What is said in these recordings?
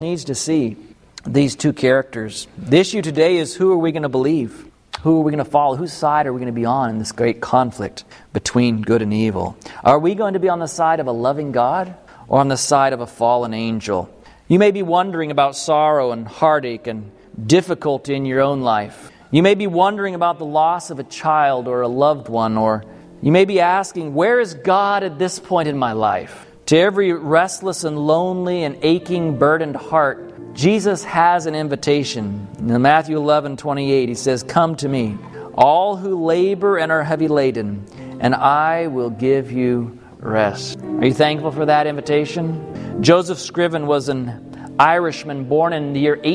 needs to see these two characters. The issue today is, who are we going to believe? Who are we going to follow? Whose side are we going to be on in this great conflict between good and evil? Are we going to be on the side of a loving God or on the side of a fallen angel? You may be wondering about sorrow and heartache and difficulty in your own life. You may be wondering about the loss of a child or a loved one, or you may be asking, where is God at this point in my life? To every restless and lonely and aching, burdened heart, Jesus has an invitation. In Matthew 11:28, He says, "Come to me, all who labor and are heavy laden, and I will give you rest." Are you thankful for that invitation? Joseph Scriven was an Irishman born in the year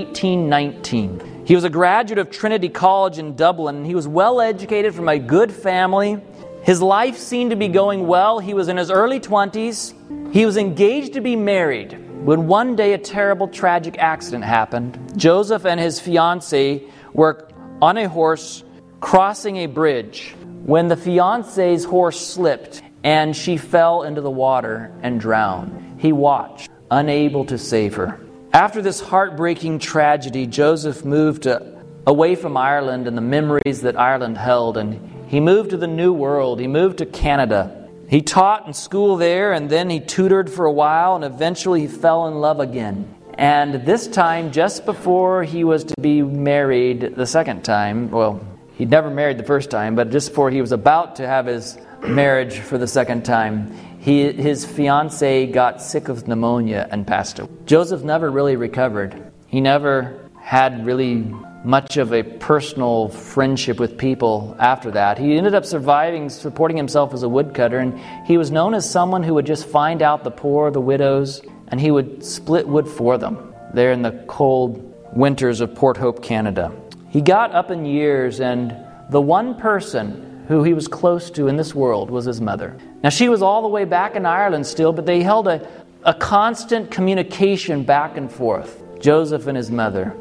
1819. He was a graduate of Trinity College in Dublin, and he was well educated from a good family. His life seemed to be going well. He was in his early 20s. He was engaged to be married when one day a terrible, tragic accident happened. Joseph and his fiancée were on a horse crossing a bridge when the fiancée's horse slipped and she fell into the water and drowned. He watched, unable to save her. After this heartbreaking tragedy, Joseph moved away from Ireland and the memories that Ireland held, and he moved to the New World. He moved to Canada. He taught in school there, and then he tutored for a while, and eventually he fell in love again. And this time, just before he was to be married the second time, well, he'd never married the first time, but just before he was about to have his marriage for the second time, his fiancée got sick of pneumonia and passed away. Joseph never really recovered. He never had really much of a personal friendship with people after that. He ended up supporting himself as a woodcutter, and he was known as someone who would just find out the poor, the widows, and he would split wood for them there in the cold winters of Port Hope, Canada. He got up in years, and the one person who he was close to in this world was his mother. Now, she was all the way back in Ireland still, but they held a constant communication back and forth, Joseph and his mother.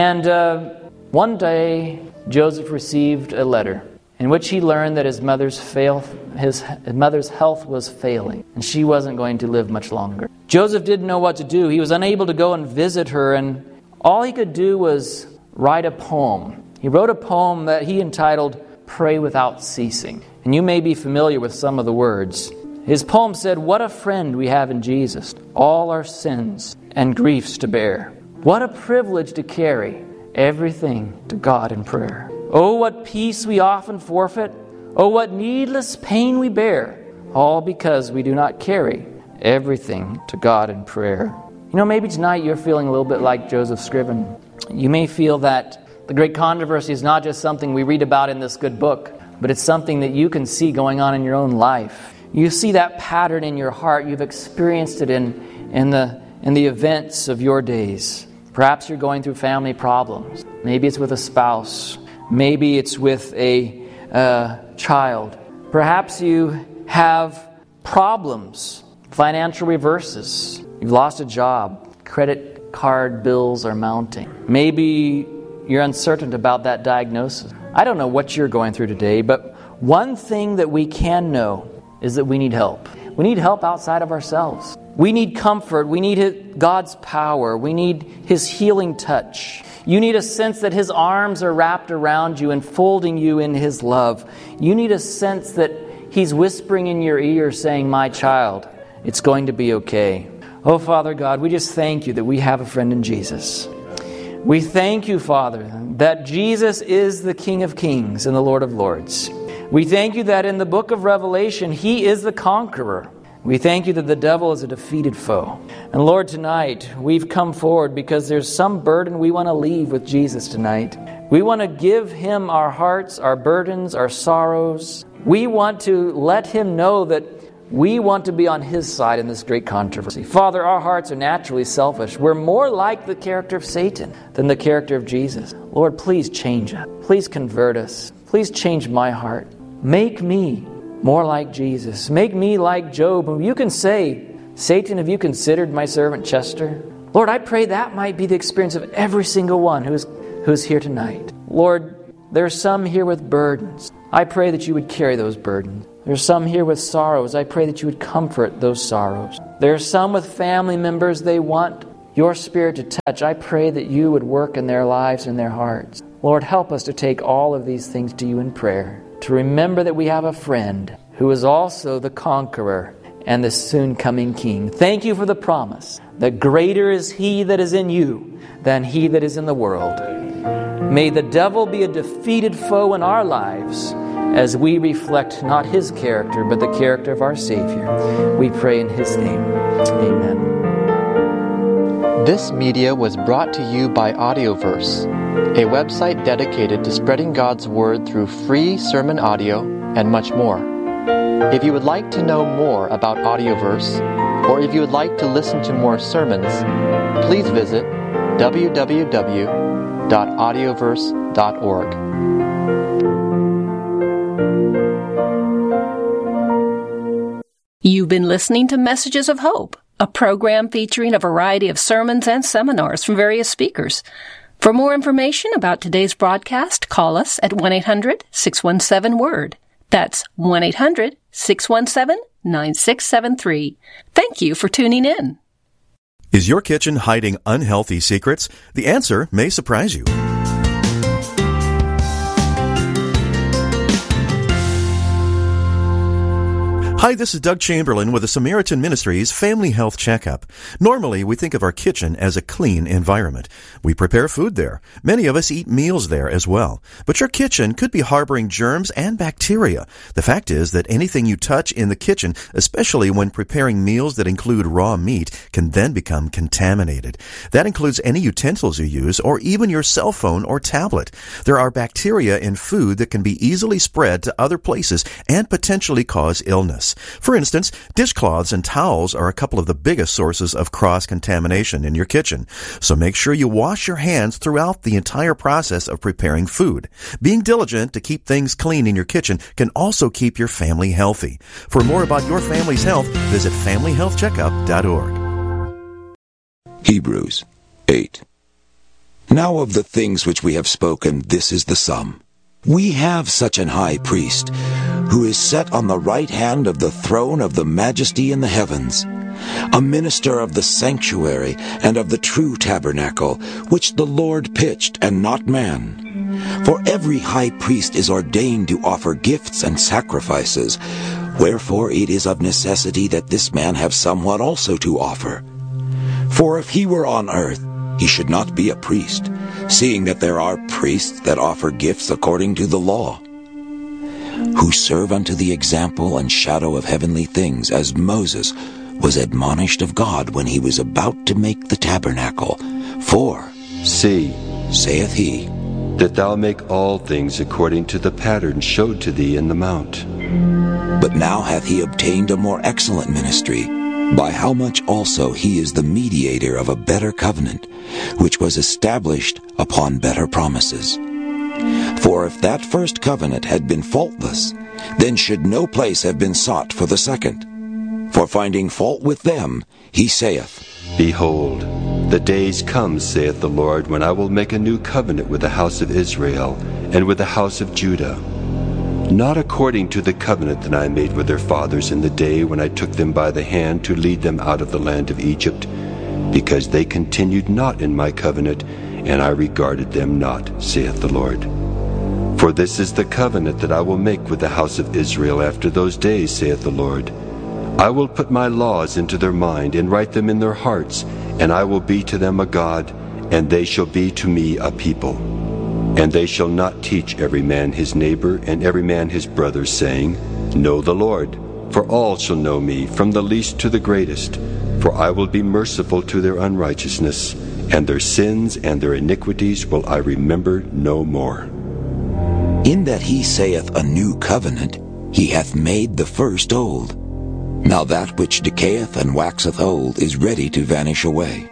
And one day, Joseph received a letter in which he learned that his mother's health was failing, and she wasn't going to live much longer. Joseph didn't know what to do. He was unable to go and visit her, and all he could do was write a poem. He wrote a poem that he entitled "Pray Without Ceasing." And you may be familiar with some of the words. His poem said, "What a friend we have in Jesus, all our sins and griefs to bear. What a privilege to carry everything to God in prayer. Oh, what peace we often forfeit. Oh, what needless pain we bear. All because we do not carry everything to God in prayer." You know, maybe tonight you're feeling a little bit like Joseph Scriven. You may feel that the great controversy is not just something we read about in this good book, but it's something that you can see going on in your own life. You see that pattern in your heart. You've experienced it in the events of your days. Perhaps you're going through family problems. Maybe it's with a spouse. Maybe it's with a child. Perhaps you have problems, financial reverses. You've lost a job. Credit card bills are mounting. Maybe you're uncertain about that diagnosis. I don't know what you're going through today, but one thing that we can know is that we need help. We need help outside of ourselves. We need comfort. We need God's power. We need His healing touch. You need a sense that His arms are wrapped around you, enfolding you in His love. You need a sense that He's whispering in your ear saying, "My child, it's going to be okay." Oh, Father God, we just thank You that we have a friend in Jesus. We thank You, Father, that Jesus is the King of Kings and the Lord of Lords. We thank You that in the book of Revelation, He is the conqueror. We thank You that the devil is a defeated foe. And Lord, tonight, we've come forward because there's some burden we want to leave with Jesus tonight. We want to give Him our hearts, our burdens, our sorrows. We want to let Him know that we want to be on His side in this great controversy. Father, our hearts are naturally selfish. We're more like the character of Satan than the character of Jesus. Lord, please change us. Please convert us. Please change my heart. Make me more like Jesus. Make me like Job. You can say, "Satan, have you considered my servant Chester?" Lord, I pray that might be the experience of every single one who's here tonight. Lord, there are some here with burdens. I pray that You would carry those burdens. There are some here with sorrows. I pray that You would comfort those sorrows. There are some with family members they want your Spirit to touch, I pray that you would work in their lives and their hearts. Lord, help us to take all of these things to you in prayer, to remember that we have a friend who is also the conqueror and the soon-coming King. Thank you for the promise that greater is He that is in you than he that is in the world. May the devil be a defeated foe in our lives as we reflect not his character, but the character of our Savior. We pray in His name. Amen. This media was brought to you by Audioverse, a website dedicated to spreading God's Word through free sermon audio and much more. If you would like to know more about Audioverse, or if you would like to listen to more sermons, please visit www.audioverse.org. You've been listening to Messages of Hope, a program featuring a variety of sermons and seminars from various speakers. For more information about today's broadcast, call us at 1-800-617-WORD. That's 1-800-617-9673. Thank you for tuning in. Is your kitchen hiding unhealthy secrets? The answer may surprise you. Hi, this is Doug Chamberlain with the Samaritan Ministries Family Health Checkup. Normally, we think of our kitchen as a clean environment. We prepare food there. Many of us eat meals there as well. But your kitchen could be harboring germs and bacteria. The fact is that anything you touch in the kitchen, especially when preparing meals that include raw meat, can then become contaminated. That includes any utensils you use or even your cell phone or tablet. There are bacteria in food that can be easily spread to other places and potentially cause illness. For instance, dishcloths and towels are a couple of the biggest sources of cross-contamination in your kitchen. So make sure you wash your hands throughout the entire process of preparing food. Being diligent to keep things clean in your kitchen can also keep your family healthy. For more about your family's health, visit familyhealthcheckup.org. Hebrews 8. Now of the things which we have spoken, this is the sum. We have such an high priest, who is set on the right hand of the throne of the majesty in the heavens, a minister of the sanctuary and of the true tabernacle, which the Lord pitched and not man. For every high priest is ordained to offer gifts and sacrifices, wherefore it is of necessity that this man have somewhat also to offer. For if he were on earth, he should not be a priest, seeing that there are priests that offer gifts according to the law, who serve unto the example and shadow of heavenly things, as Moses was admonished of God when he was about to make the tabernacle. For, See, saith he, that thou make all things according to the pattern showed to thee in the mount. but now hath he obtained a more excellent ministry, by how much also he is the mediator of a better covenant, which was established upon better promises. For if that first covenant had been faultless, then should no place have been sought for the second. For finding fault with them, he saith, Behold, the days come, saith the Lord, when I will make a new covenant with the house of Israel and with the house of Judah, not according to the covenant that I made with their fathers in the day when I took them by the hand to lead them out of the land of Egypt, because they continued not in my covenant, and I regarded them not, saith the Lord. For this is the covenant that I will make with the house of Israel after those days, saith the Lord. I will put my laws into their mind, and write them in their hearts, and I will be to them a God, and they shall be to me a people. And they shall not teach every man his neighbor, and every man his brother, saying, Know the Lord, for all shall know me, from the least to the greatest. For I will be merciful to their unrighteousness, and their sins and their iniquities will I remember no more. In that he saith a new covenant, he hath made the first old. Now that which decayeth and waxeth old is ready to vanish away.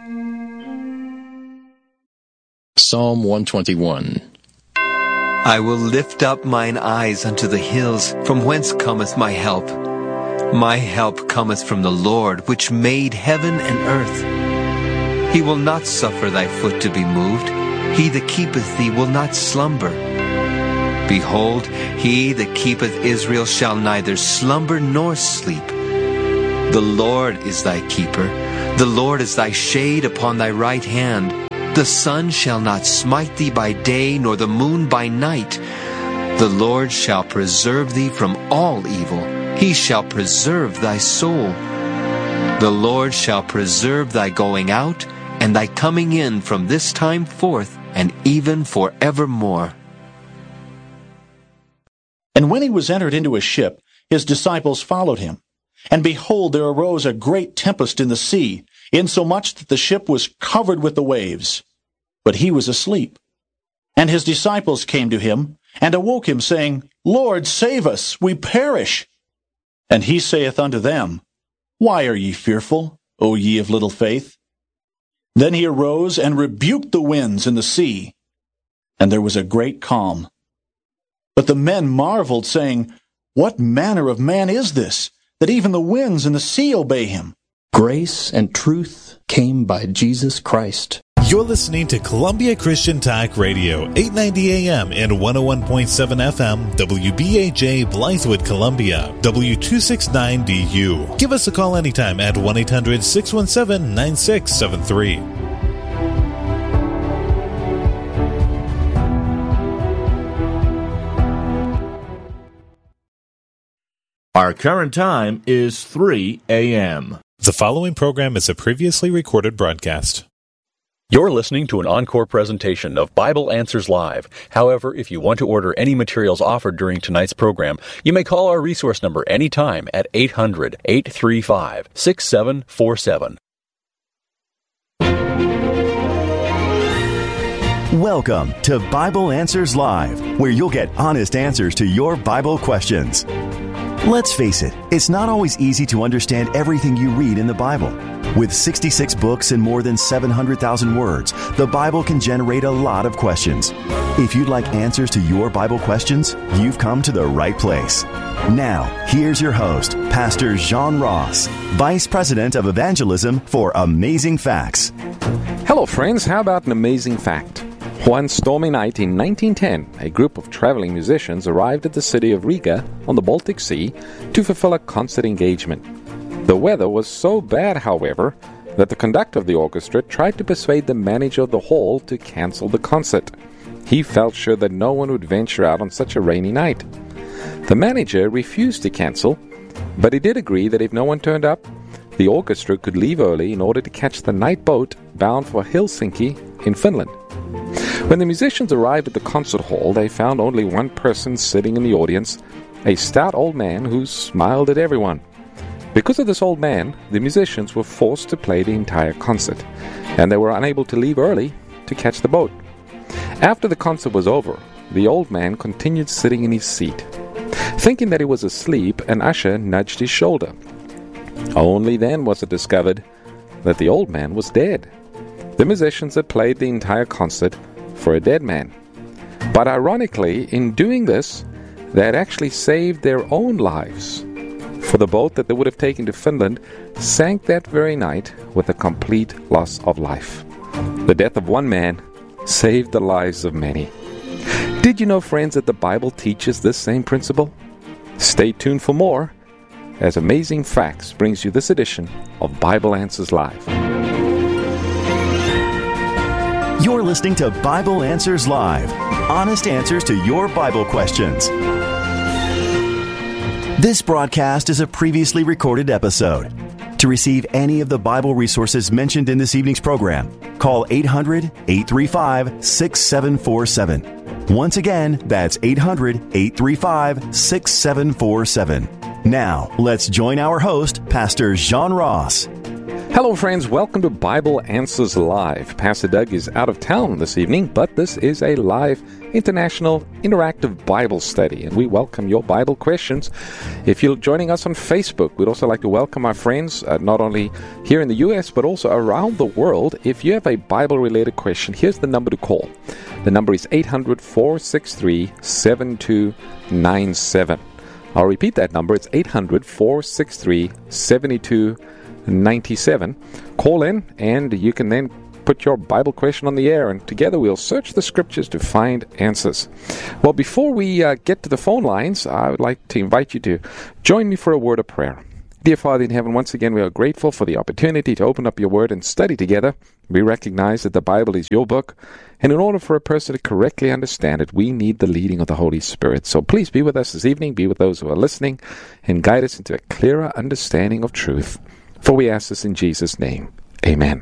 Psalm 121. I will lift up mine eyes unto the hills, from whence cometh my help. My help cometh from the Lord, which made heaven and earth. He will not suffer thy foot to be moved. He that keepeth thee will not slumber. Behold, he that keepeth Israel shall neither slumber nor sleep. The Lord is thy keeper. The Lord is thy shade upon thy right hand. The sun shall not smite thee by day, nor the moon by night. The Lord shall preserve thee from all evil. He shall preserve thy soul. The Lord shall preserve thy going out and thy coming in from this time forth and even forevermore. And when he was entered into a ship, his disciples followed him. And behold, there arose a great tempest in the sea, insomuch that the ship was covered with the waves. But he was asleep. And his disciples came to him, and awoke him, saying, Lord, save us, we perish. And he saith unto them, Why are ye fearful, O ye of little faith? Then he arose and rebuked the winds and the sea, and there was a great calm. But the men marveled, saying, What manner of man is this, that even the winds and the sea obey him? Grace and truth came by Jesus Christ. You're listening to Columbia Christian Talk Radio, 890 AM and 101.7 FM, WBAJ Blythewood, Columbia, W269DU. Give us a call anytime at 1-800-617-9673. Our current time is 3 a.m. The following program is a previously recorded broadcast. You're listening to an encore presentation of Bible Answers Live. However, if you want to order any materials offered during tonight's program, you may call our resource number anytime at 800-835-6747. Welcome to Bible Answers Live, where you'll get honest answers to your Bible questions. Let's face it, it's not always easy to understand everything you read in the Bible. With 66 books and more than 700,000 words, the Bible can generate a lot of questions. If you'd like answers to your Bible questions, you've come to the right place. Now, here's your host, Pastor John Ross, Vice President of Evangelism for Amazing Facts. Hello, friends. How about an amazing fact? One stormy night in 1910, a group of traveling musicians arrived at the city of Riga on the Baltic Sea to fulfill a concert engagement. The weather was so bad, however, that the conductor of the orchestra tried to persuade the manager of the hall to cancel the concert. He felt sure that no one would venture out on such a rainy night. The manager refused to cancel, but he did agree that if no one turned up, the orchestra could leave early in order to catch the night boat bound for Helsinki in Finland. When the musicians arrived at the concert hall, they found only one person sitting in the audience, a stout old man who smiled at everyone. Because of this old man, the musicians were forced to play the entire concert, and they were unable to leave early to catch the boat. After the concert was over, the old man continued sitting in his seat. Thinking that he was asleep, an usher nudged his shoulder. Only then was it discovered that the old man was dead. The musicians had played the entire concert for a dead man. But ironically, in doing this, they had actually saved their own lives. For the boat that they would have taken to Finland sank that very night with a complete loss of life. The death of one man saved the lives of many. Did you know, friends, that the Bible teaches this same principle? Stay tuned for more as Amazing Facts brings you this edition of Bible Answers Live. You're listening to Bible Answers Live, honest answers to your Bible questions. This broadcast is a previously recorded episode. To receive any of the Bible resources mentioned in this evening's program, call 800-835-6747. Once again, that's 800-835-6747. Now, let's join our host, Pastor John Ross. Hello, friends. Welcome to Bible Answers Live. Pastor Doug is out of town this evening, but this is a live, international, interactive Bible study, and we welcome your Bible questions. If you're joining us on Facebook, we'd also like to welcome our friends, not only here in the U.S., but also around the world. If you have a Bible-related question, here's the number to call. The number is 800-463-7297. I'll repeat that number. It's 800-463-7297. Call in, and you can then put your Bible question on the air, and together we'll search the scriptures to find answers. Well, before we get to the phone lines, I would like to invite you to join me for a word of prayer. Dear Father in heaven, once again we are grateful for the opportunity to open up your word and study together. We recognize that the Bible is your book, and in order for a person to correctly understand it, we need the leading of the Holy Spirit. So please be with us this evening, be with those who are listening, and guide us into a clearer understanding of truth. For we ask this in Jesus' name. Amen.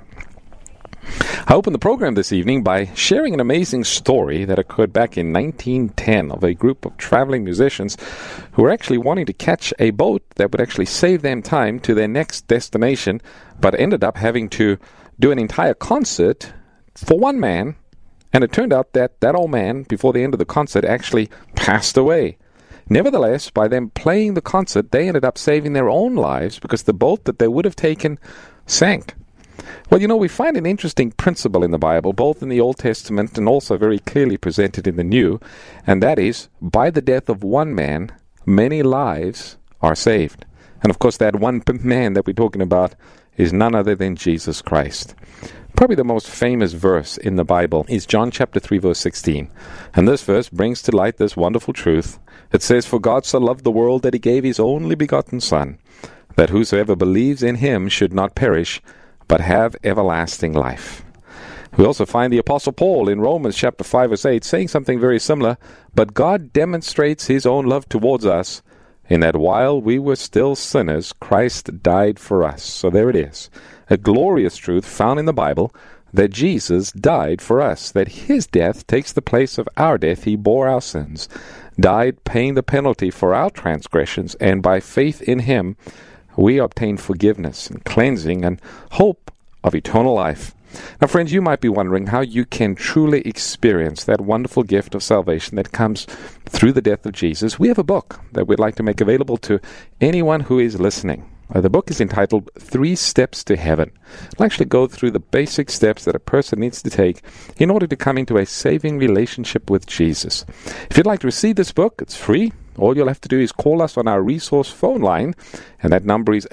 I open the program this evening by sharing an amazing story that occurred back in 1910 of a group of traveling musicians who were actually wanting to catch a boat that would actually save them time to their next destination, but ended up having to do an entire concert for one man, and it turned out that that old man, before the end of the concert, actually passed away. Nevertheless, by them playing the concert, they ended up saving their own lives because the boat that they would have taken sank. Well, you know, we find an interesting principle in the Bible, both in the Old Testament and also very clearly presented in the New, and that is, by the death of one man, many lives are saved. And of course, that one man that we're talking about is none other than Jesus Christ. Probably the most famous verse in the Bible is John chapter 3, verse 16. And this verse brings to light this wonderful truth. It says, "For God so loved the world that he gave his only begotten Son, that whosoever believes in him should not perish, but have everlasting life." We also find the Apostle Paul in Romans chapter 5 verse 8 saying something very similar, "But God demonstrates his own love towards us, in that while we were still sinners, Christ died for us." So there it is, a glorious truth found in the Bible, that Jesus died for us, that his death takes the place of our death. He bore our sins, died paying the penalty for our transgressions, and by faith in him, we obtain forgiveness and cleansing and hope of eternal life. Now, friends, you might be wondering how you can truly experience that wonderful gift of salvation that comes through the death of Jesus. We have a book that we'd like to make available to anyone who is listening. The book is entitled 3 Steps to Heaven. It'll actually go through the basic steps that a person needs to take in order to come into a saving relationship with Jesus. If you'd like to receive this book, it's free. All you'll have to do is call us on our resource phone line, and that number is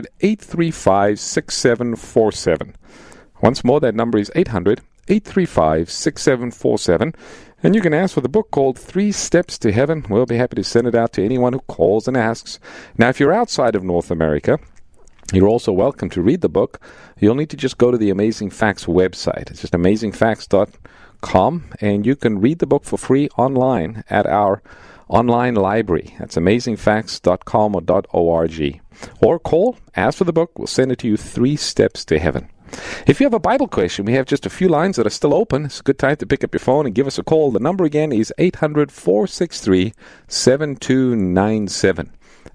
800-835-6747. Once more, that number is 800-835-6747, and you can ask for the book called 3 Steps to Heaven. We'll be happy to send it out to anyone who calls and asks. Now, if you're outside of North America, you're also welcome to read the book. You'll need to just go to the Amazing Facts website. It's just amazingfacts.com, and you can read the book for free online at our online library. That's amazingfacts.com or .org. Or call, ask for the book. We'll send it to you, 3 Steps to Heaven. If you have a Bible question, we have just a few lines that are still open. It's a good time to pick up your phone and give us a call. The number again is 800-463-7297.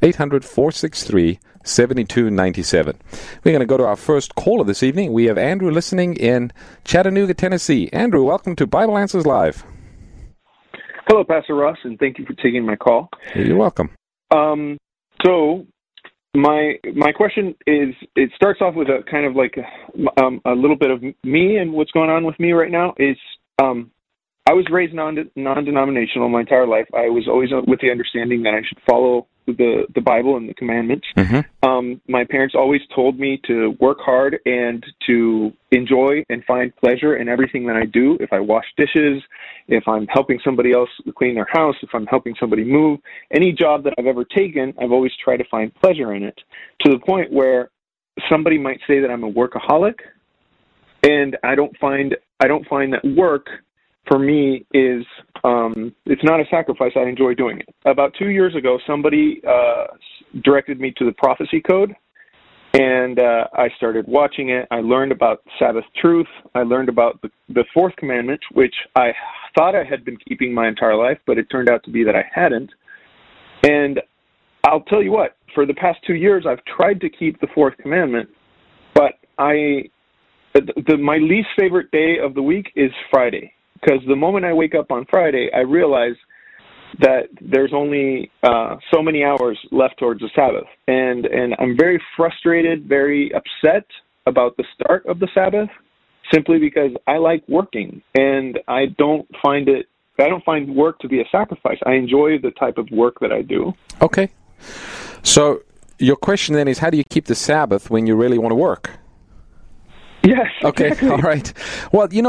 800-463-7297. We're going to go to our first caller this evening. We have Andrew listening in Chattanooga, Tennessee. Andrew, welcome to Bible Answers Live. Hello, Pastor Ross, and thank you for taking my call. You're welcome. So my question is, it starts off with a kind of like a little bit of me and what's going on with me right now is I was raised non-denominational my entire life. I was always with the understanding that I should follow the Bible and the commandments. Mm-hmm. My parents always told me to work hard and to enjoy and find pleasure in everything that I do. If I wash dishes, if I'm helping somebody else clean their house, if I'm helping somebody move, any job that I've ever taken, I've always tried to find pleasure in it, to the point where somebody might say that I'm a workaholic, and I don't find that work for me is it's not a sacrifice. I enjoy doing it. About 2 years ago, somebody directed me to the Prophecy Code, and I started watching it. I learned about Sabbath truth. I learned about the fourth commandment, which I thought I had been keeping my entire life, but it turned out to be that I hadn't. And I'll tell you what, for the past 2 years, I've tried to keep the fourth commandment, but my least favorite day of the week is Friday. Because the moment I wake up on Friday, I realize that there's only so many hours left towards the Sabbath. And I'm very frustrated, very upset about the start of the Sabbath, simply because I like working, and I don't find work to be a sacrifice. I enjoy the type of work that I do. Okay. So your question then is, how do you keep the Sabbath when you really want to work? Yes. Okay. Exactly. All right. Well, you know, the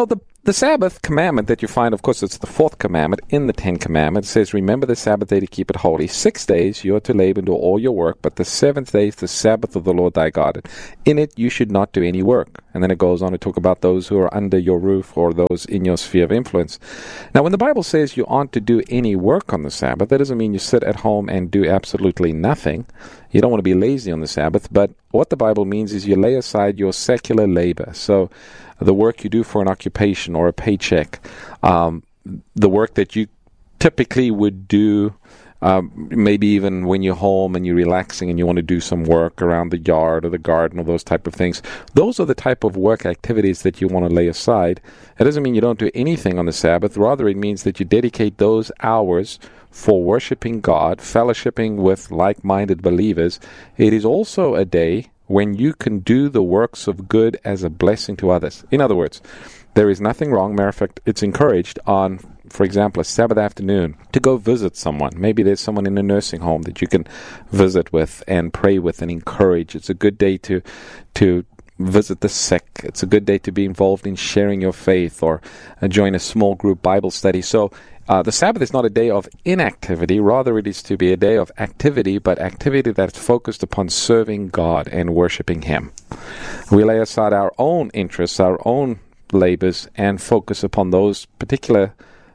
the Sabbath commandment that you find, of course, it's the fourth commandment in the Ten Commandments. It says, remember the Sabbath day to keep it holy. 6 days you are to labor and do all your work, but the seventh day is the Sabbath of the Lord thy God. In it you should not do any work. And then it goes on to talk about those who are under your roof or those in your sphere of influence. Now, when the Bible says you aren't to do any work on the Sabbath, that doesn't mean you sit at home and do absolutely nothing. You don't want to be lazy on the Sabbath, but what the Bible means is you lay aside your secular labor. So the work you do for an occupation or a paycheck, the work that you typically would do, maybe even when you're home and you're relaxing and you want to do some work around the yard or the garden or those type of things. Those are the type of work activities that you want to lay aside. It doesn't mean you don't do anything on the Sabbath. Rather, it means that you dedicate those hours for worshiping God, fellowshipping with like-minded believers. It is also a day when you can do the works of good as a blessing to others. In other words, there is nothing wrong. Matter of fact, it's encouraged on, for example, a Sabbath afternoon to go visit someone. Maybe there's someone in a nursing home that you can visit with and pray with and encourage. It's a good day to visit the sick. It's a good day to be involved in sharing your faith or join a small group Bible study. So the Sabbath is not a day of inactivity. Rather, it is to be a day of activity, but activity that's focused upon serving God and worshiping Him. We lay aside our own interests, our own labors, and focus upon those particular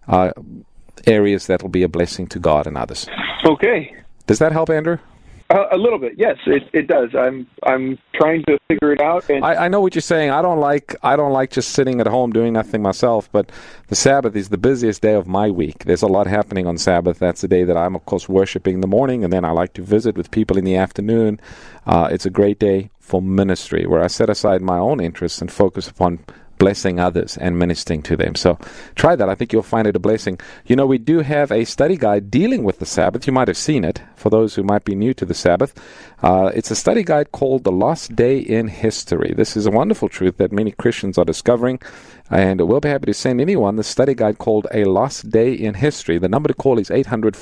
areas that will be a blessing to God and others. Okay. Does that help, Andrew? A little bit, yes, it does. I'm trying to figure it out. And I know what you're saying. I don't like just sitting at home doing nothing myself. But the Sabbath is the busiest day of my week. There's a lot happening on Sabbath. That's the day that I'm, of course, worshiping in the morning, and then I like to visit with people in the afternoon. It's a great day for ministry, where I set aside my own interests and focus upon blessing others and ministering to them. So try that. I think you'll find it a blessing. You know, we do have a study guide dealing with the Sabbath. You might have seen it, for those who might be new to the Sabbath. It's a study guide called The Lost Day in History. This is a wonderful truth that many Christians are discovering, and we'll be happy to send anyone the study guide called A Lost Day in History. The number to call is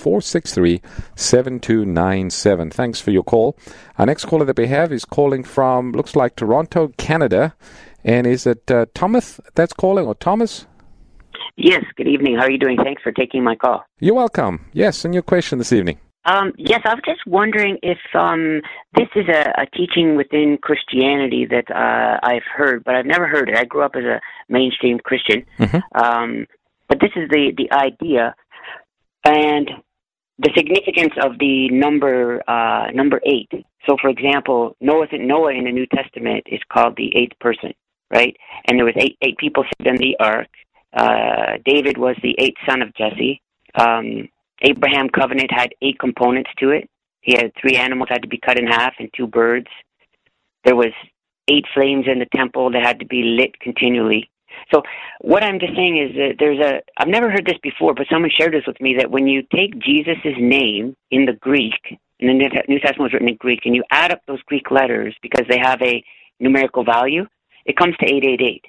800-463-7297. Thanks for your call. Our next caller that we have is calling from, looks like Toronto, Canada. And is it Thomas that's calling, or Thomas? Yes, good evening. How are you doing? Thanks for taking my call. You're welcome. Yes, and your question this evening. Yes, I was just wondering if this is a teaching within Christianity that I've heard, but I've never heard it. I grew up as a mainstream Christian. Mm-hmm. But this is the idea and the significance of the number 8. So, for example, Noah in the New Testament is called the 8th person, right? And there was eight people saved in the ark. David was the 8th son of Jesse. Abraham covenant had 8 components to it. He had 3 animals had to be cut in half and 2 birds. There was 8 flames in the temple that had to be lit continually. So what I'm just saying is that I've never heard this before, but someone shared this with me, that when you take Jesus' name in the Greek, and the New Testament was written in Greek, and you add up those Greek letters because they have a numerical value, it comes to 888.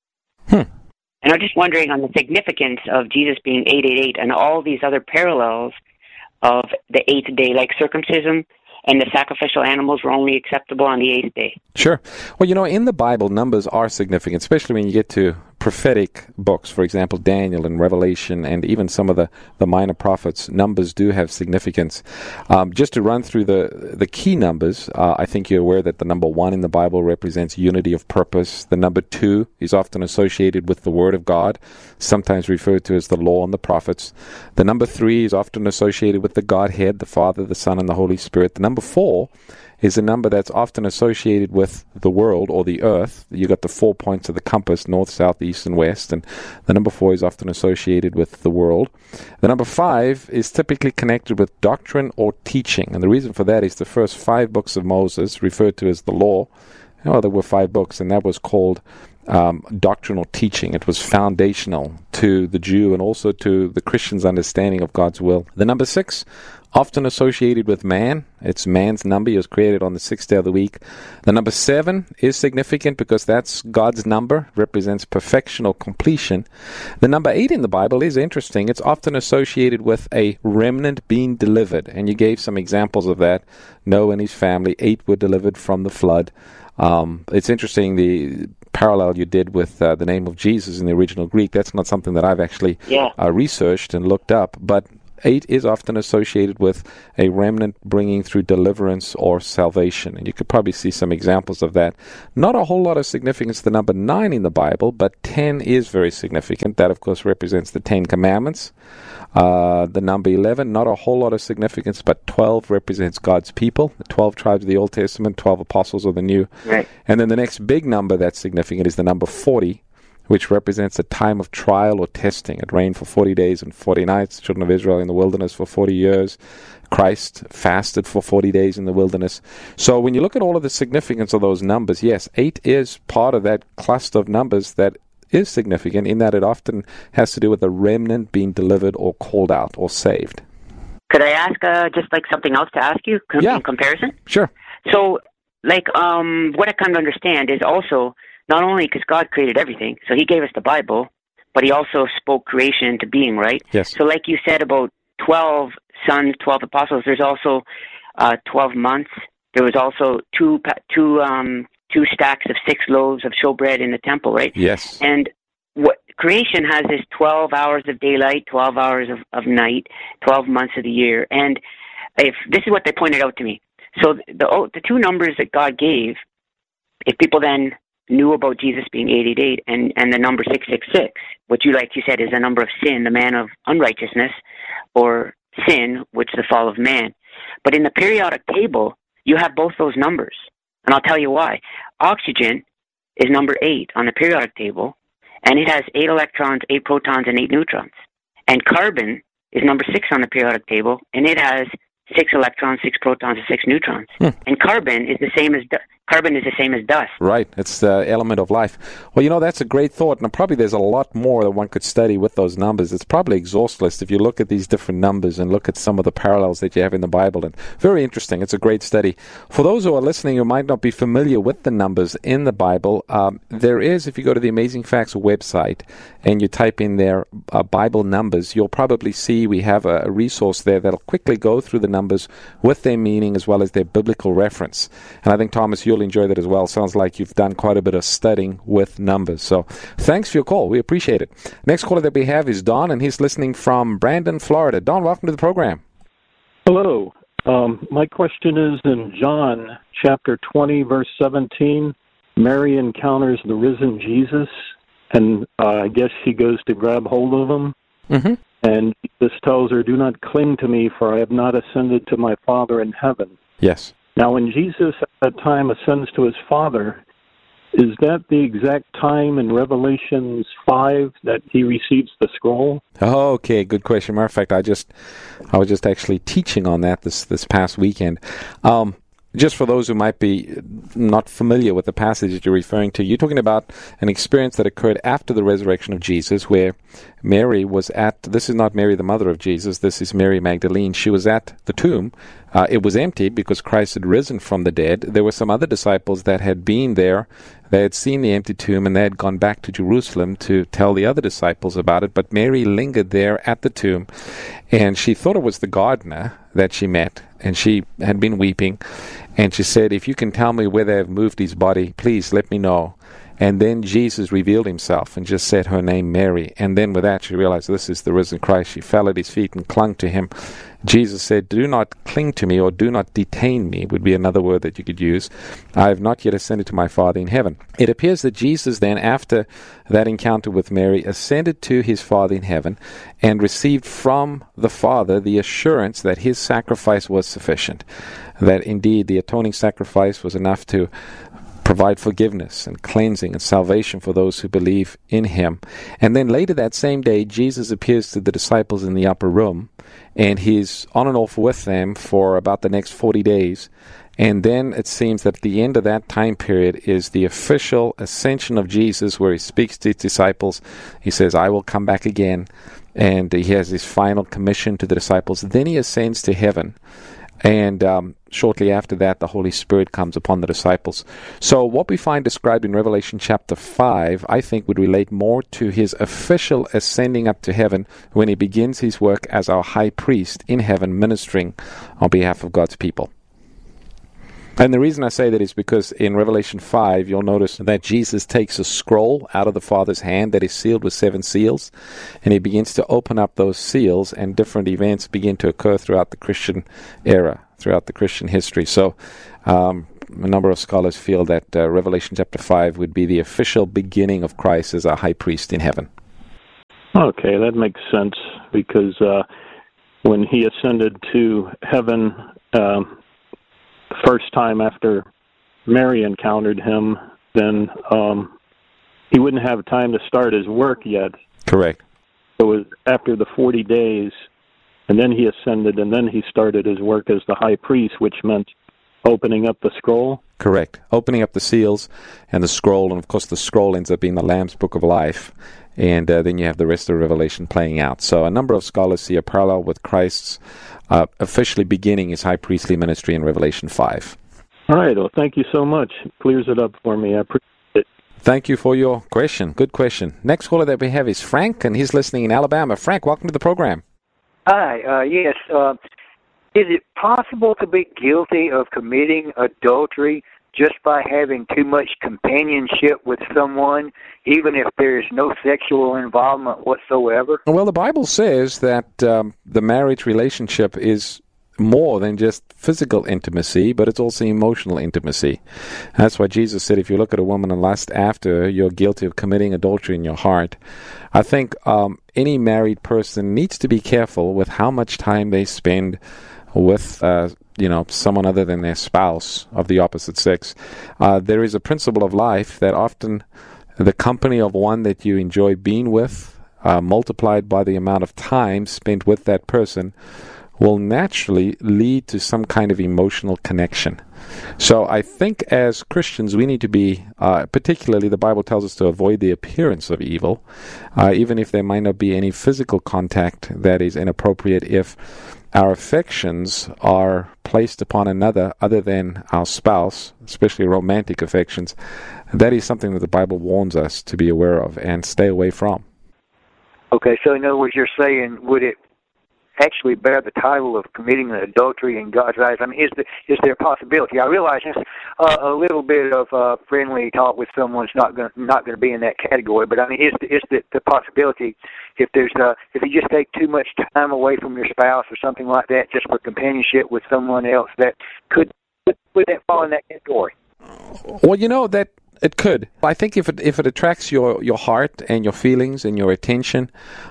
And I'm just wondering on the significance of Jesus being 888 and all these other parallels of the 8th day, like circumcision and the sacrificial animals were only acceptable on the 8th day. Sure. Well, you know, in the Bible, numbers are significant, especially when you get to prophetic books, for example, Daniel and Revelation, and even some of the minor prophets. Numbers do have significance. Just to run through the key numbers, I think you're aware that the number 1 in the Bible represents unity of purpose. The number 2 is often associated with the Word of God, sometimes referred to as the law and the prophets. The number 3 is often associated with the Godhead, the Father, the Son, and the Holy Spirit. The number 4 is a number that's often associated with the world or the earth. You got the 4 points of the compass, north, south, east, and west, and the number 4 is often associated with the world. The number 5 is typically connected with doctrine or teaching, and the reason for that is the first 5 books of Moses, referred to as the law. There were 5 books, and that was called doctrinal teaching. It was foundational to the Jew and also to the Christian's understanding of God's will. The number 6, often associated with man. It's man's number. He was created on the 6th day of the week. The number 7 is significant because that's God's number, represents perfection or completion. The number 8 in the Bible is interesting. It's often associated with a remnant being delivered, and you gave some examples of that. Noah and his family, 8 were delivered from the flood. It's interesting, the parallel you did with the name of Jesus in the original Greek, that's not something that I've actually researched and looked up, but 8 is often associated with a remnant bringing through deliverance or salvation. And you could probably see some examples of that. Not a whole lot of significance to the number 9 in the Bible, but 10 is very significant. That, of course, represents the 10 Commandments. The number 11, not a whole lot of significance, but 12 represents God's people, the 12 tribes of the Old Testament, 12 apostles of the New. Right. And then the next big number that's significant is the number 40, which represents a time of trial or testing. It rained for 40 days and 40 nights, children of Israel in the wilderness for 40 years. Christ fasted for 40 days in the wilderness. So when you look at all of the significance of those numbers, yes, 8 is part of that cluster of numbers that is significant in that it often has to do with the remnant being delivered or called out or saved. Could I ask just like something else to ask you in comparison? Sure. So, like, what I kind of understand is also not only because God created everything, so He gave us the Bible, but He also spoke creation into being, right? Yes. So, like you said about 12 sons, 12 apostles, there's also 12 months. There was also two stacks of 6 loaves of showbread in the temple, right? Yes. And what creation has is 12 hours of daylight, 12 hours of night, 12 months of the year. And if this is what they pointed out to me. So the 2 numbers that God gave, if people then knew about Jesus being 888 and the number 666, which like you said, is the number of sin, the man of unrighteousness, or sin, which is the fall of man. But in the periodic table, you have both those numbers. And I'll tell you why. Oxygen is number 8 on the periodic table, and it has 8 electrons, 8 protons, and 8 neutrons. And carbon is number 6 on the periodic table, and it has 6 electrons, 6 protons, and 6 neutrons. And carbon is the same as dust. Right. It's the element of life. Well, that's a great thought, and probably there's a lot more that one could study with those numbers. It's probably exhaustless if you look at these different numbers and look at some of the parallels that you have in the Bible. And very interesting. It's a great study. For those who are listening who might not be familiar with the numbers in the Bible, there is, if you go to the Amazing Facts website and you type in their Bible numbers, you'll probably see we have a resource there that'll quickly go through the numbers with their meaning as well as their biblical reference. And I think, Thomas, you'll enjoy that as well. Sounds like you've done quite a bit of studying with numbers. So thanks for your call. We appreciate it. Next caller that we have is Don, and he's listening from Brandon, Florida. Don, welcome to the program. Hello. My question is in John chapter 20, verse 17, Mary encounters the risen Jesus, and I guess she goes to grab hold of him. Mm-hmm. And Jesus tells her, "Do not cling to me, for I have not ascended to my Father in heaven." Yes. Now, when Jesus at that time ascends to his Father, is that the exact time in Revelations 5 that he receives the scroll? Okay, good question. Matter of fact, I was just actually teaching on that this past weekend. Just for those who might be not familiar with the passage that you're referring to, you're talking about an experience that occurred after the resurrection of Jesus, where Mary was this is not Mary the mother of Jesus, this is Mary Magdalene. She was at the tomb. It was empty because Christ had risen from the dead. There were some other disciples that had been there. They had seen the empty tomb, and they had gone back to Jerusalem to tell the other disciples about it. But Mary lingered there at the tomb, and she thought it was the gardener that she met, and she had been weeping. And she said, "If you can tell me where they have moved his body, please let me know." And then Jesus revealed himself and just said her name, Mary. And then with that, she realized this is the risen Christ. She fell at his feet and clung to him. Jesus said, "Do not cling to me," or "do not detain me," would be another word that you could use. "I have not yet ascended to my Father in heaven." It appears that Jesus then, after that encounter with Mary, ascended to his Father in heaven and received from the Father the assurance that his sacrifice was sufficient, that indeed the atoning sacrifice was enough to provide forgiveness and cleansing and salvation for those who believe in him. And then later that same day, Jesus appears to the disciples in the upper room, and he's on and off with them for about the next 40 days. And then it seems that at the end of that time period is the official ascension of Jesus, where he speaks to his disciples. He says, "I will come back again." And he has his final commission to the disciples. Then he ascends to heaven. And shortly after that, the Holy Spirit comes upon the disciples. So what we find described in Revelation chapter 5, I think, would relate more to his official ascending up to heaven when he begins his work as our high priest in heaven, ministering on behalf of God's people. And the reason I say that is because in Revelation 5, you'll notice that Jesus takes a scroll out of the Father's hand that is sealed with 7 seals, and he begins to open up those seals, and different events begin to occur throughout the Christian era, throughout the Christian history. So a number of scholars feel that Revelation chapter 5 would be the official beginning of Christ as our high priest in heaven. Okay, that makes sense, because when he ascended to heaven first time after Mary encountered him, then he wouldn't have time to start his work yet. Correct. So it was after the 40 days, and then he ascended, and then he started his work as the high priest, which meant opening up the scroll? Correct. Opening up the seals and the scroll, and of course the scroll ends up being the Lamb's Book of Life, and then you have the rest of Revelation playing out. So a number of scholars see a parallel with Christ's officially beginning his high priestly ministry in Revelation 5. All right. Well, thank you so much. It clears it up for me. I appreciate it. Thank you for your question. Good question. Next caller that we have is Frank, and he's listening in Alabama. Frank, welcome to the program. Hi. Yes. Is it possible to be guilty of committing adultery just by having too much companionship with someone, even if there's no sexual involvement whatsoever? Well, the Bible says that the marriage relationship is more than just physical intimacy, but it's also emotional intimacy. That's why Jesus said, if you look at a woman and lust after her, you're guilty of committing adultery in your heart. I think any married person needs to be careful with how much time they spend with someone other than their spouse of the opposite sex. There is a principle of life that often the company of one that you enjoy being with, multiplied by the amount of time spent with that person, will naturally lead to some kind of emotional connection. So I think as Christians we need to be, particularly the Bible tells us to avoid the appearance of evil, even if there might not be any physical contact that is inappropriate. If our affections are placed upon another other than our spouse, especially romantic affections, that is something that the Bible warns us to be aware of and stay away from. Okay, so in other words, you're saying, would it actually bear the title of committing an adultery in God's eyes? I mean, is there a possibility? I realize just a little bit of friendly talk with someone's not going to be in that category, but I mean, is the possibility if you just take too much time away from your spouse or something like that just for companionship with someone else, that would that fall in that category? Well, that it could. I think if it attracts your heart and your feelings and your attention,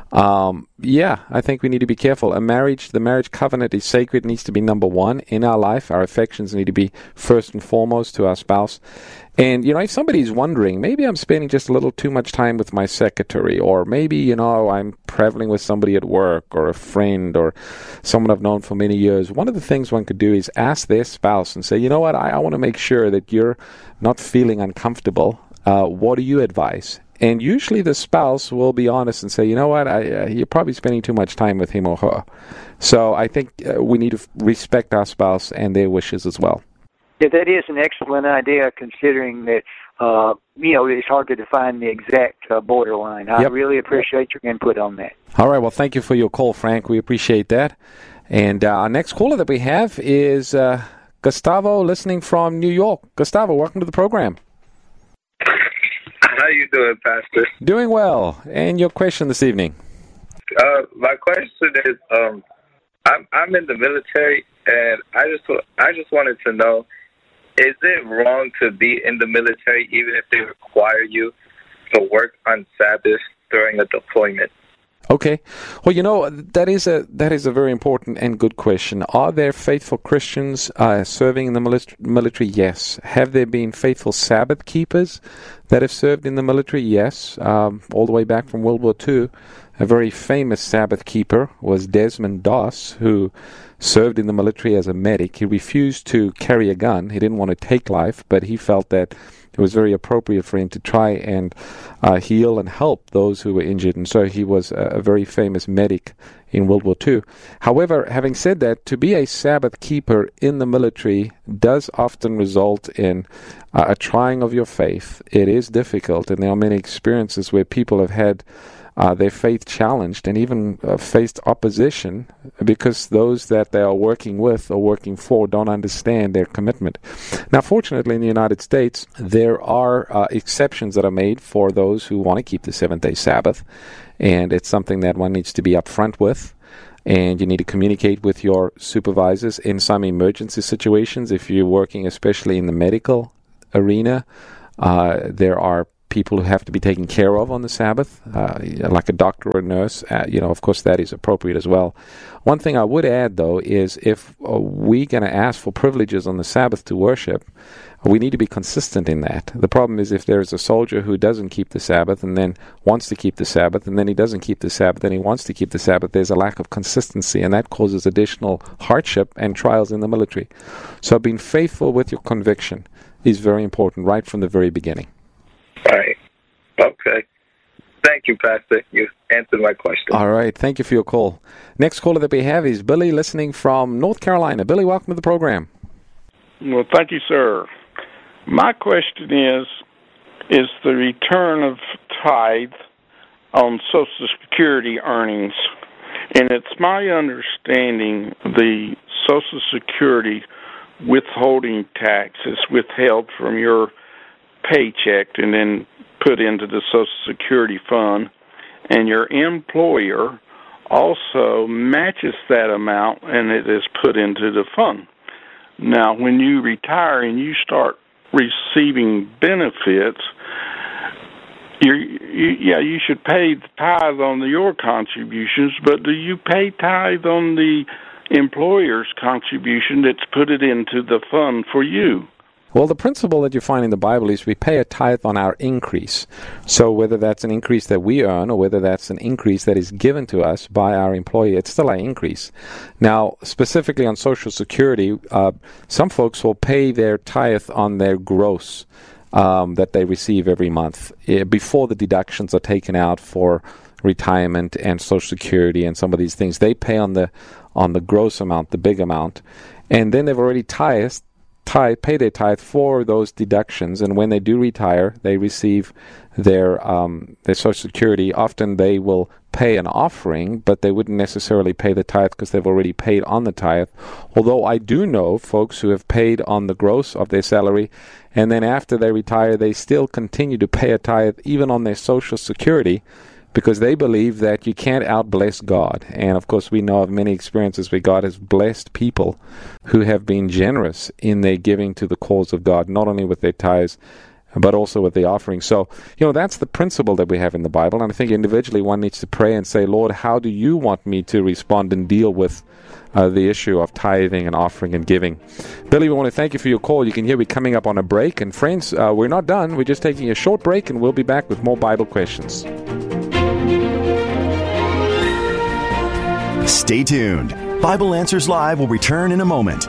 I think we need to be careful. The marriage covenant is sacred. It needs to be number one in our life. Our affections need to be first and foremost to our spouse. And, if somebody's wondering, maybe I'm spending just a little too much time with my secretary, or maybe, I'm traveling with somebody at work or a friend or someone I've known for many years, one of the things one could do is ask their spouse and say, you know what, I want to make sure that you're not feeling uncomfortable. What do you advise? And usually the spouse will be honest and say, you know what, you're probably spending too much time with him or her. So I think we need to respect our spouse and their wishes as well. Yeah, that is an excellent idea, considering that, it's hard to define the exact borderline. I really appreciate your input on that. All right, well, thank you for your call, Frank. We appreciate that. And our next caller that we have is Gustavo, listening from New York. Gustavo, welcome to the program. How you doing, Pastor? Doing well. And your question this evening? My question is, I'm in the military, and I just wanted to know, is it wrong to be in the military even if they require you to work on Sabbath during a deployment? Okay. Well, that is a very important and good question. Are there faithful Christians serving in the military? Yes. Have there been faithful Sabbath keepers that have served in the military? Yes. All the way back from World War II, a very famous Sabbath keeper was Desmond Doss, who served in the military as a medic. He refused to carry a gun. He didn't want to take life, but he felt that it was very appropriate for him to try and heal and help those who were injured. And so he was a very famous medic in World War II. However, having said that, to be a Sabbath keeper in the military does often result in a trying of your faith. It is difficult, and there are many experiences where people have had their faith challenged and even faced opposition because those that they are working with or working for don't understand their commitment. Now, fortunately, in the United States, there are exceptions that are made for those who want to keep the seventh-day Sabbath, and it's something that one needs to be upfront with. And you need to communicate with your supervisors in some emergency situations. If you're working especially in the medical arena, there are people who have to be taken care of on the Sabbath, like a doctor or a nurse. Of course, that is appropriate as well. One thing I would add, though, is if we're going to ask for privileges on the Sabbath to worship, we need to be consistent in that. The problem is if there's a soldier who doesn't keep the Sabbath and then wants to keep the Sabbath, and then he doesn't keep the Sabbath and he wants to keep the Sabbath, there's a lack of consistency, and that causes additional hardship and trials in the military. So being faithful with your conviction is very important right from the very beginning. Right. Okay. Thank you, Pastor. You answered my question. All right. Thank you for your call. Next caller that we have is Billy, listening from North Carolina. Billy, welcome to the program. Well, thank you, sir. My question is the return of tithe on Social Security earnings. And it's my understanding the Social Security withholding tax is withheld from your paycheck and then put into the Social Security fund, and your employer also matches that amount and it is put into the fund. Now, when you retire and you start receiving benefits, you should pay the tithe on your contributions, but do you pay tithe on the employer's contribution that's put it into the fund for you? Well, the principle that you find in the Bible is we pay a tithe on our increase. So whether that's an increase that we earn or whether that's an increase that is given to us by our employer, it's still an increase. Now, specifically on Social Security, some folks will pay their tithe on their gross that they receive every month before the deductions are taken out for retirement and Social Security and some of these things. They pay on the gross amount, the big amount, and then they've already pay their tithe for those deductions, and when they do retire, they receive their Social Security. Often they will pay an offering, but they wouldn't necessarily pay the tithe because they've already paid on the tithe. Although I do know folks who have paid on the gross of their salary, and then after they retire, they still continue to pay a tithe even on their Social Security, because they believe that you can't outbless God. And of course, we know of many experiences where God has blessed people who have been generous in their giving to the cause of God, not only with their tithes, but also with the offering. So, that's the principle that we have in the Bible. And I think individually one needs to pray and say, Lord, how do you want me to respond and deal with the issue of tithing and offering and giving? Billy, we want to thank you for your call. You can hear we're coming up on a break. And friends, we're not done. We're just taking a short break, and we'll be back with more Bible questions. Stay tuned. Bible Answers Live will return in a moment.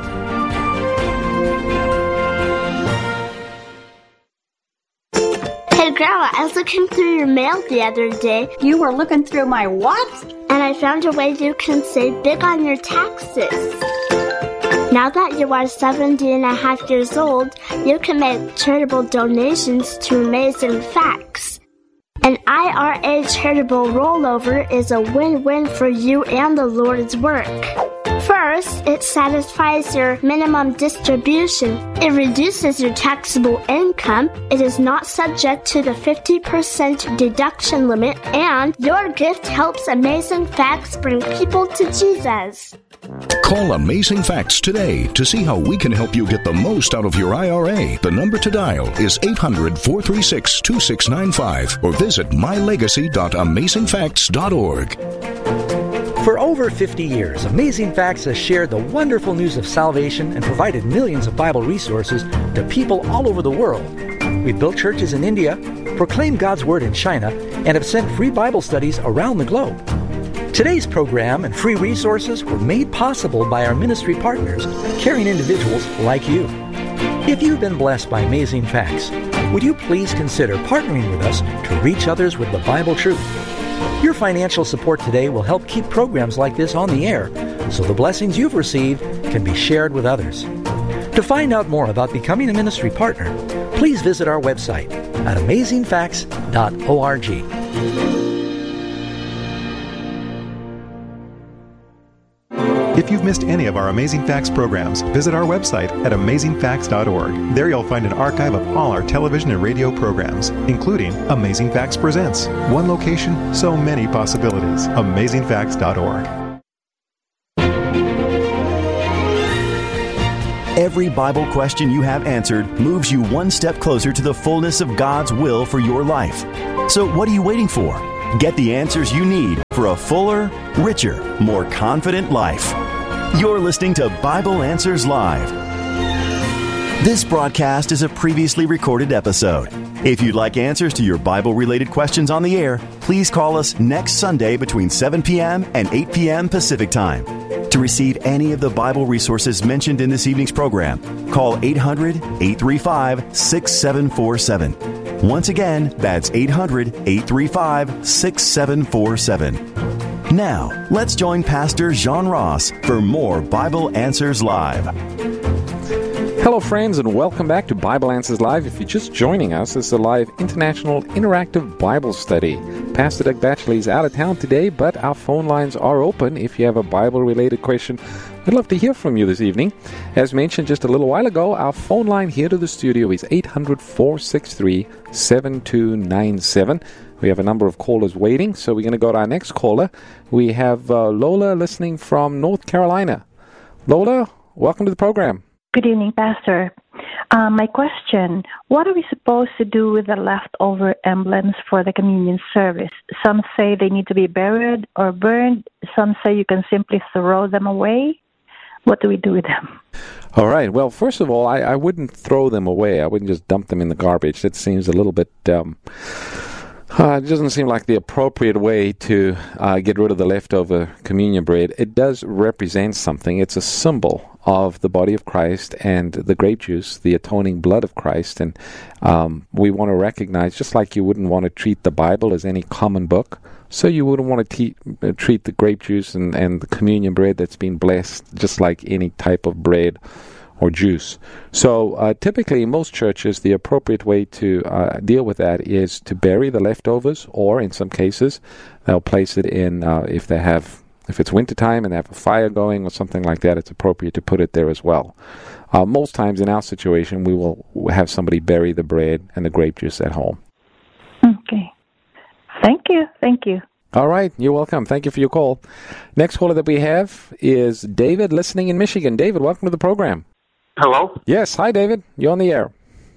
Hey, Grandma, I was looking through your mail the other day. You were looking through my what? And I found a way you can save big on your taxes. Now that you are 70 and a half years old, you can make charitable donations to Amazing Facts. An IRA charitable rollover is a win-win for you and the Lord's work. First, it satisfies your minimum distribution. It reduces your taxable income. It is not subject to the 50% deduction limit, and your gift helps Amazing Facts bring people to Jesus. Call Amazing Facts today to see how we can help you get the most out of your IRA. The number to dial is 800-436-2695 or visit mylegacy.amazingfacts.org. For over 50 years, Amazing Facts has shared the wonderful news of salvation and provided millions of Bible resources to people all over the world. We've built churches in India, proclaimed God's Word in China, and have sent free Bible studies around the globe. Today's program and free resources were made possible by our ministry partners, caring individuals like you. If you've been blessed by Amazing Facts, would you please consider partnering with us to reach others with the Bible truth? Your financial support today will help keep programs like this on the air, so the blessings you've received can be shared with others. To find out more about becoming a ministry partner, please visit our website at amazingfacts.org. If you've missed any of our Amazing Facts programs, visit our website at amazingfacts.org. There you'll find an archive of all our television and radio programs, including Amazing Facts Presents. One location, so many possibilities. amazingfacts.org. Every Bible question you have answered moves you one step closer to the fullness of God's will for your life. So what are you waiting for? Get the answers you need for a fuller, richer, more confident life. You're listening to Bible Answers Live. This broadcast is a previously recorded episode. If you'd like answers to your Bible-related questions on the air, please call us next Sunday between 7 p.m. and 8 p.m. Pacific Time. To receive any of the Bible resources mentioned in this evening's program, call 800-835-6747. Once again, that's 800-835-6747. Now, let's join Pastor John Ross for more Bible Answers Live. Hello, friends, and welcome back to Bible Answers Live. If you're just joining us, it's a live international interactive Bible study. Pastor Doug Batchley is out of town today, but our phone lines are open. If you have a Bible-related question, I'd love to hear from you this evening. As mentioned just a little while ago, our phone line here to the studio is 800-463-7297. We have a number of callers waiting, so we're going to go to our next caller. We have Lola listening from North Carolina. Lola, welcome to the program. Good evening, Pastor. My question, what are we supposed to do with the leftover emblems for the communion service? Some say they need to be buried or burned. Some say you can simply throw them away. What do we do with them? All right. Well, first of all, I wouldn't throw them away. I wouldn't just dump them in the garbage. That seems a little bit... it doesn't seem like the appropriate way to get rid of the leftover communion bread. It does represent something. It's a symbol of the body of Christ and the grape juice, the atoning blood of Christ. And we want to recognize, just like you wouldn't want to treat the Bible as any common book, so you wouldn't want to treat the grape juice and the communion bread that's been blessed just like any type of bread or juice. So typically in most churches, the appropriate way to deal with that is to bury the leftovers, or in some cases, they'll place it in, if it's wintertime and they have a fire going or something like that, it's appropriate to put it there as well. Most times in our situation, we will have somebody bury the bread and the grape juice at home. Okay. Thank you. All right. You're welcome. Thank you for your call. Next caller that we have is David, listening in Michigan. David, welcome to the program. Hello? Yes. Hi, David. You're on the air.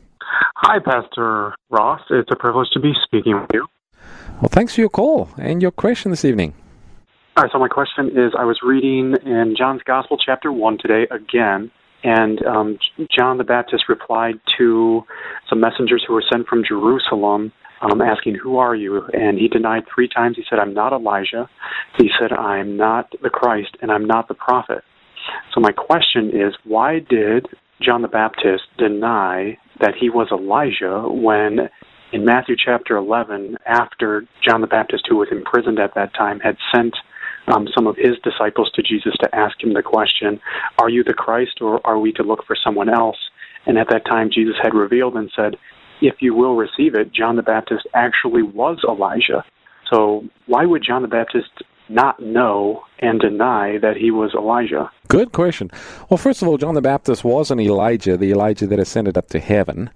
Hi, Pastor Ross. It's a privilege to be speaking with you. Well, thanks for your call and your question this evening. All right, so my question is, I was reading in John's Gospel, chapter 1 today again, and John the Baptist replied to some messengers who were sent from Jerusalem asking, "Who are you?" And he denied 3 times. He said, "I'm not Elijah." He said, "I'm not the Christ, and I'm not the prophet." So my question is, why did John the Baptist deny that he was Elijah when in Matthew chapter 11, after John the Baptist, who was imprisoned at that time, had sent some of his disciples to Jesus to ask him the question, "Are you the Christ, or are we to look for someone else?" And at that time, Jesus had revealed and said, "If you will receive it, John the Baptist actually was Elijah." So why would John the Baptist not know and deny that he was Elijah? Good question. Well, first of all, John the Baptist wasn't Elijah, the Elijah that ascended up to heaven.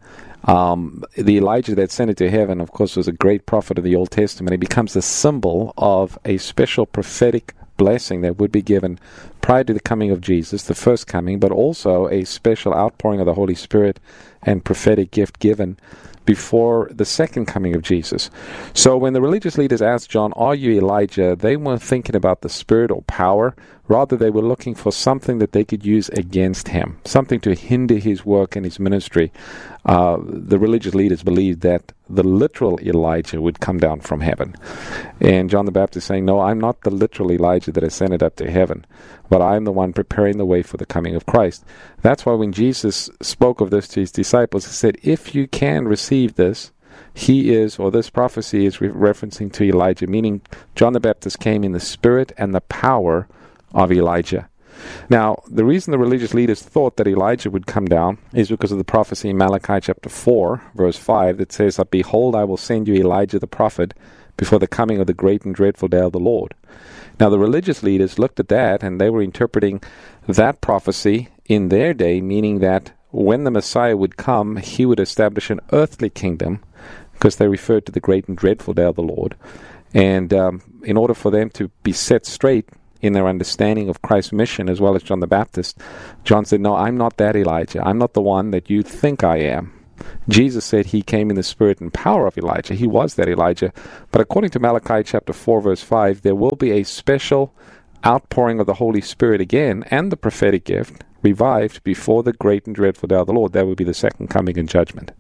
The Elijah that ascended to heaven, of course, was a great prophet of the Old Testament. He becomes a symbol of a special prophetic blessing that would be given prior to the coming of Jesus, the first coming, but also a special outpouring of the Holy Spirit and prophetic gift given before the second coming of Jesus. So when the religious leaders asked John, "Are you Elijah?" they weren't thinking about the spirit or power. Rather, they were looking for something that they could use against him, something to hinder his work and his ministry. The religious leaders believed that the literal Elijah would come down from heaven. And John the Baptist saying, "No, I'm not the literal Elijah that ascended up to heaven, but I'm the one preparing the way for the coming of Christ." That's why when Jesus spoke of this to his disciples, he said, "If you can receive this, he is," or this prophecy is referencing to Elijah, meaning John the Baptist came in the spirit and the power of Elijah. Now, the reason the religious leaders thought that Elijah would come down is because of the prophecy in Malachi chapter 4, verse 5, that says, "Behold, I will send you Elijah the prophet before the coming of the great and dreadful day of the Lord. Now, the religious leaders looked at that, and they were interpreting that prophecy in their day, meaning that when the Messiah would come, he would establish an earthly kingdom, because they referred to the great and dreadful day of the Lord. And in order for them to be set straight in their understanding of Christ's mission, as well as John the Baptist, John said, no, I'm not that Elijah. I'm not the one that you think I am. Jesus said he came in the spirit and power of Elijah. He was that Elijah. But according to Malachi chapter 4, verse 5, there will be a special outpouring of the Holy Spirit again, and the prophetic gift revived before the great and dreadful day of the Lord. That would be the second coming and judgment.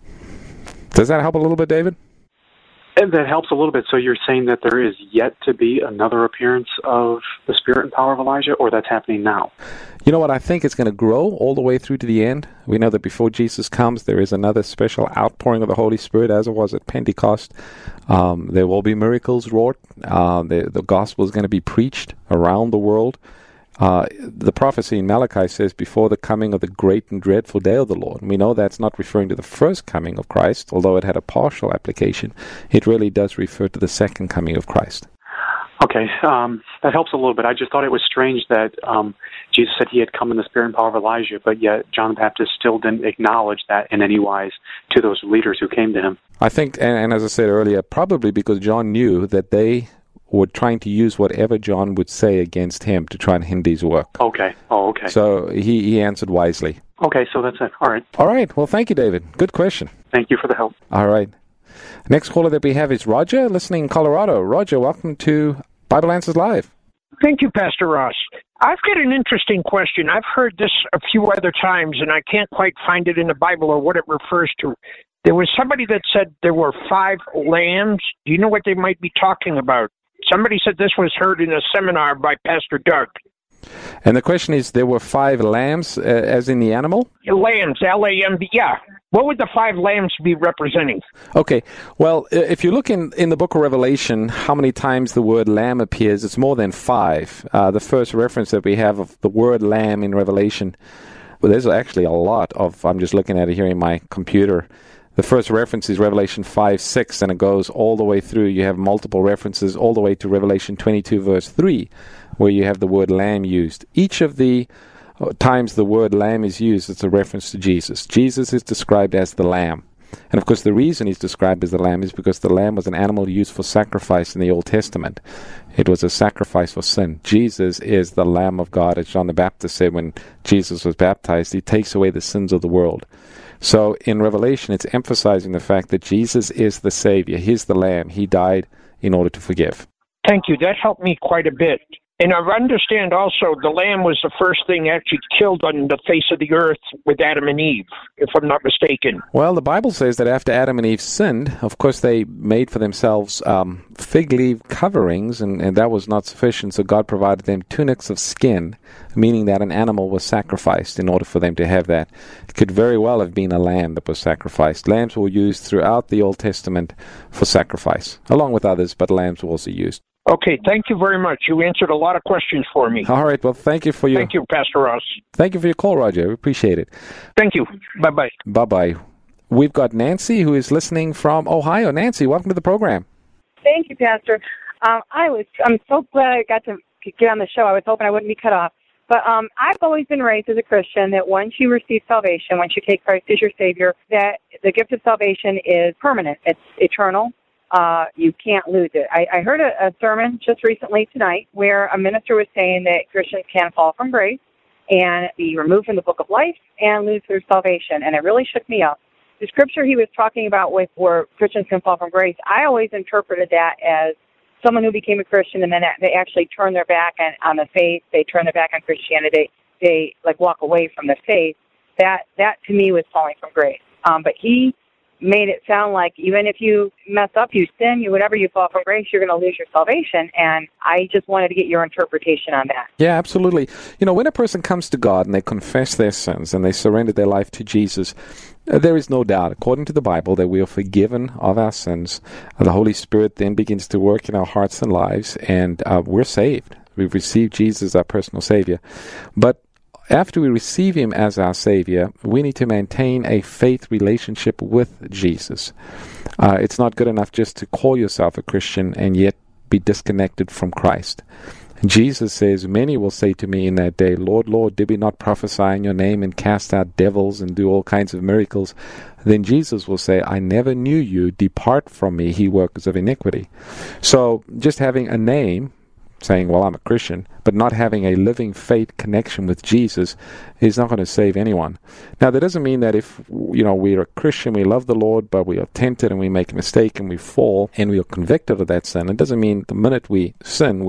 Does that help a little bit, David? And that helps a little bit. So you're saying that there is yet to be another appearance of the Spirit and power of Elijah, or that's happening now? You know what? I think it's going to grow all the way through to the end. We know that before Jesus comes, there is another special outpouring of the Holy Spirit, as it was at Pentecost. There will be miracles wrought. The gospel is going to be preached around the world. The prophecy in Malachi says, before the coming of the great and dreadful day of the Lord. And we know that's not referring to the first coming of Christ, although it had a partial application. It really does refer to the second coming of Christ. Okay, that helps a little bit. I just thought it was strange that Jesus said he had come in the spirit and power of Elijah, but yet John the Baptist still didn't acknowledge that in any wise to those leaders who came to him. I think, and as I said earlier, probably because John knew that they were trying to use whatever John would say against him to try and hinder his work. Okay. Oh, okay. So he answered wisely. Okay, so that's it. All right. All right. Well, thank you, David. Good question. Thank you for the help. All right. Next caller that we have is Roger, listening in Colorado. Roger, welcome to Bible Answers Live. Thank you, Pastor Ross. I've got an interesting question. I've heard this a few other times, and I can't quite find it in the Bible or what it refers to. There was somebody that said there were 5 lambs. Do you know what they might be talking about? Somebody said this was heard in a seminar by Pastor Doug. And the question is, there were 5 lambs, as in the animal? Lambs, L-A-M-B, yeah. What would the 5 lambs be representing? Okay, well, if you look in the book of Revelation, how many times the word lamb appears, it's more than 5. The first reference that we have of the word lamb in Revelation, well, there's actually a lot of, I'm just looking at it here in my computer. The first reference is Revelation 5:6, and it goes all the way through. You have multiple references all the way to Revelation 22, verse 3, where you have the word lamb used. Each of the times the word lamb is used, it's a reference to Jesus. Jesus is described as the lamb. And of course, the reason he's described as the lamb is because the lamb was an animal used for sacrifice in the Old Testament. It was a sacrifice for sin. Jesus is the Lamb of God, as John the Baptist said when Jesus was baptized. He takes away the sins of the world. So in Revelation, it's emphasizing the fact that Jesus is the Savior. He's the Lamb. He died in order to forgive. Thank you. That helped me quite a bit. And I understand also the lamb was the first thing actually killed on the face of the earth with Adam and Eve, if I'm not mistaken. Well, the Bible says that after Adam and Eve sinned, of course they made for themselves fig leaf coverings, and that was not sufficient, so God provided them tunics of skin, meaning that an animal was sacrificed in order for them to have that. It could very well have been a lamb that was sacrificed. Lambs were used throughout the Old Testament for sacrifice, along with others, but lambs were also used. Okay, thank you very much. You answered a lot of questions for me. All right, well, thank you for your... Thank you, Pastor Ross. Thank you for your call, Roger. We appreciate it. Thank you. Bye-bye. Bye-bye. We've got Nancy, who is listening from Ohio. Nancy, welcome to the program. Thank you, Pastor. I'm so glad I got to get on the show. I was hoping I wouldn't be cut off. But I've always been raised as a Christian that once you receive salvation, once you take Christ as your Savior, that the gift of salvation is permanent. It's eternal. You can't lose it. I heard a sermon just recently tonight where a minister was saying that Christians can fall from grace and be removed from the book of life and lose their salvation, and it really shook me up. The scripture he was talking about with where Christians can fall from grace, I always interpreted that as someone who became a Christian and then they actually turn their back on the faith, they turn their back on Christianity, they like walk away from the faith. That to me was falling from grace. But he made it sound like even if you mess up, you sin, whatever, you fall from grace, you're going to lose your salvation. And I just wanted to get your interpretation on that. Yeah, absolutely. You know, when a person comes to God and they confess their sins and they surrender their life to Jesus, there is no doubt, according to the Bible, that we are forgiven of our sins. The Holy Spirit then begins to work in our hearts and lives, and we're saved. We've received Jesus as our personal Savior. But after we receive Him as our Savior, we need to maintain a faith relationship with Jesus. It's not good enough just to call yourself a Christian and yet be disconnected from Christ. Jesus says, "Many will say to me in that day, Lord, Lord, did we not prophesy in your name and cast out devils and do all kinds of miracles?" Then Jesus will say, "I never knew you. Depart from me, ye workers of iniquity." So just having a name, saying, well, I'm a Christian, but not having a living faith connection with Jesus is not going to save anyone. Now, that doesn't mean that if, we're a Christian, we love the Lord, but we are tempted and we make a mistake and we fall and we are convicted of that sin. It doesn't mean the minute we sin,